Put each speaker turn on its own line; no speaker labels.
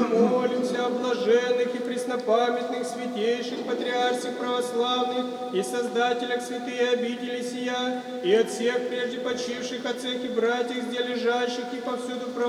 помолимся о блаженных и преснопамятных святейших патриарсих православных и создателях святые обители сия, и от всех прежде почивших отцах и братьях, где лежащих и повсюду